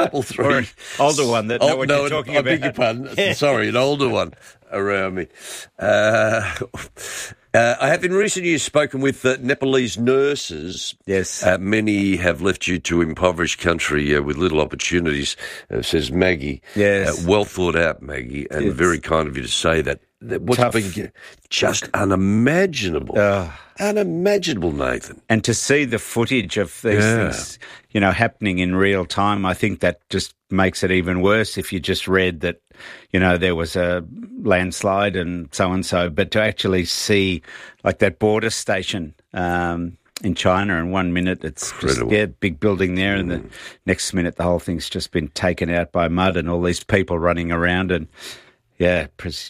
couple, three. Or an older one that know what you're talking about. I beg your pardon. Sorry, an older one around me. I have in recent years spoken with Nepalese nurses. Yes. Many have left you to impoverished country with little opportunities, says Maggie. Yes. Well thought out, Maggie, and very kind of you to say that. What's been just unimaginable. Unimaginable, Nathan. And to see the footage of these things, happening in real time, I think that just makes it even worse if you just read that, there was a landslide and so. But to actually see, like, that border station in China, and 1 minute it's incredible. Just, big building there, and the next minute the whole thing's just been taken out by mud and all these people running around and... Yeah,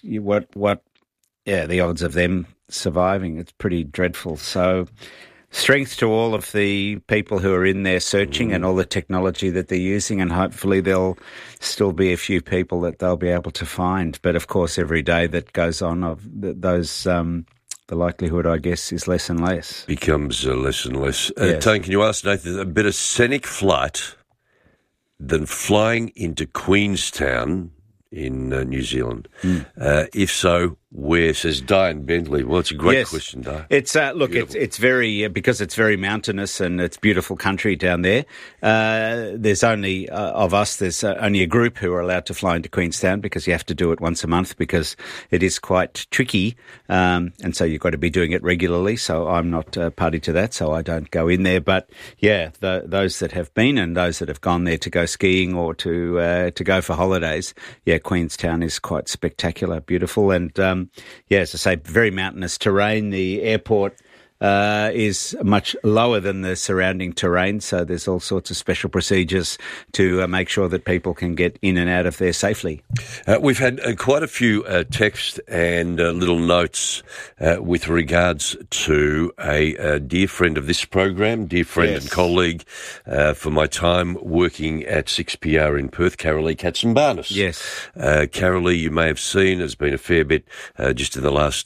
the odds of them surviving, it's pretty dreadful. So strength to all of the people who are in there searching and all the technology that they're using, and hopefully there'll still be a few people that they'll be able to find. But, of course, every day that goes on, the likelihood, I guess, is less and less. Becomes less and less. Yes. Tane, can you ask Nathan, a better scenic flight than flying into Queenstown in New Zealand? If so, where? Says Diane Bentley. Well, it's a great question, Diane. It's it's very because it's very mountainous and it's beautiful country down there. There's only there's only a group who are allowed to fly into Queenstown, because you have to do it once a month because it is quite tricky, and so you've got to be doing it regularly. So I'm not party to that, so I don't go in there. But those that have been and those that have gone there to go skiing or to go for holidays, Queenstown is quite spectacular, beautiful, and as I say, very mountainous terrain. The airport is much lower than the surrounding terrain, so there's all sorts of special procedures to make sure that people can get in and out of there safely. We've had quite a few texts and little notes with regards to a dear friend of this program, dear friend and colleague for my time working at 6PR in Perth, Carolee Katzenbarnis. Yes. Carolee, you may have seen, has been a fair bit just in the last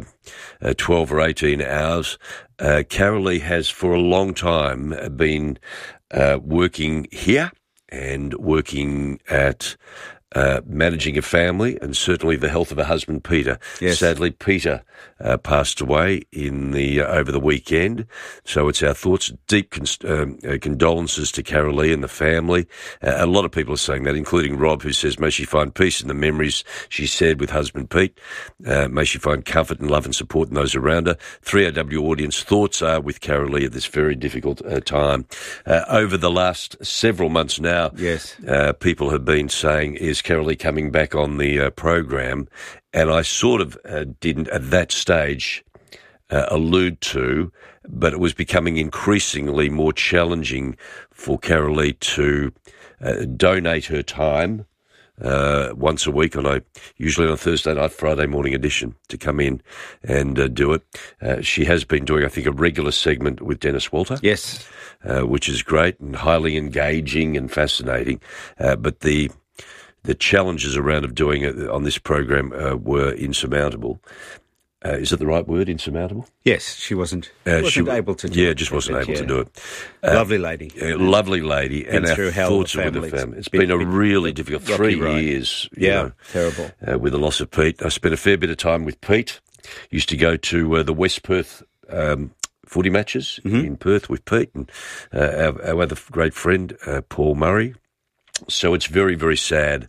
12 or 18 hours. Carolee has for a long time been working here and working at managing a family, and certainly the health of her husband, Peter. Yes. Sadly, Peter passed away over the weekend. So it's our thoughts, deep condolences to Carolee and the family. A lot of people are saying that, including Rob, who says, may she find peace in the memories she shared with husband Pete. May she find comfort and love and support in those around her. 3AW audience, thoughts are with Carolee at this very difficult time. Over the last several months now, people have been saying, is Carolee coming back on the program? And I sort of didn't at that stage allude to, but it was becoming increasingly more challenging for Carolee to donate her time once a week usually on a Thursday night, Friday morning edition, to come in and do it. She has been doing, I think, a regular segment with Dennis Walter. Yes. Which is great and highly engaging and fascinating. But the challenges around of doing it on this program were insurmountable. Is it the right word, insurmountable? Yes, she wasn't able to do it. Yeah, just wasn't able to do it. Lovely lady. Lovely lady. Been and our through hell thoughts with are with the families. family. It's been a really difficult 3 years. Terrible. With the loss of Pete. I spent a fair bit of time with Pete. Used to go to the West Perth footy matches in Perth with Pete and our other great friend, Paul Murray. So it's very, very sad.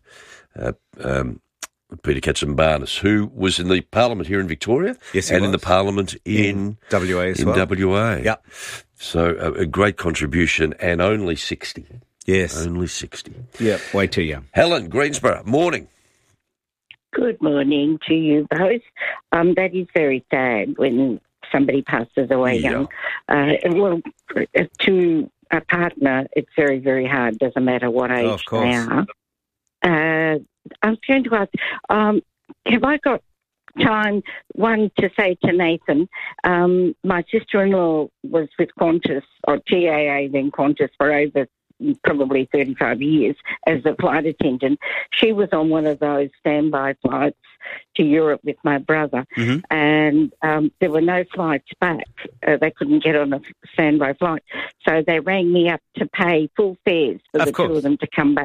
Peter Katzenbarnis, who was in the Parliament here in Victoria, in the Parliament in WA as well. WA. Yeah. So a great contribution, and only 60. Yes. Only 60. Yeah, way too young. Helen, Greensboro, morning. Good morning to you both. That is very sad when somebody passes away young. To a partner, it's very, very hard. Doesn't matter what age they are. I was going to ask, have I got time, one, to say to Nathan, my sister-in-law was with Qantas, or TAA, then Qantas, for over probably 35 years as a flight attendant. She was on one of those standby flights to Europe with my brother, and there were no flights back. They couldn't get on a standby flight. So they rang me up to pay full fares for the two of them to come back.